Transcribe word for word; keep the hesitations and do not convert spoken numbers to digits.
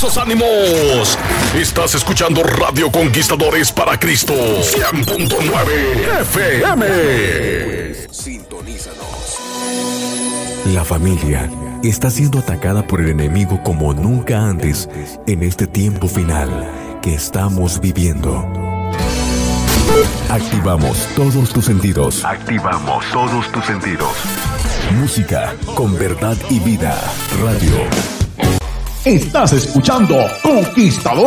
esos ánimos. Estás escuchando Radio Conquistadores para Cristo cien punto nueve F M. Sintonízanos. La familia está siendo atacada por el enemigo como nunca antes en este tiempo final que estamos viviendo. Activamos todos tus sentidos. Activamos todos tus sentidos. Música con verdad y vida. Radio. Estás escuchando Conquistador.